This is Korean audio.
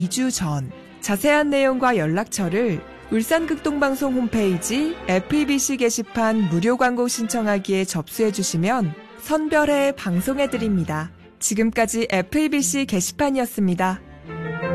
2주 전. 자세한 내용과 연락처를 울산극동방송 홈페이지 FEBC 게시판 무료 광고 신청하기에 접수해 주시면 선별해 방송해 드립니다. 지금까지 FEBC 게시판이었습니다.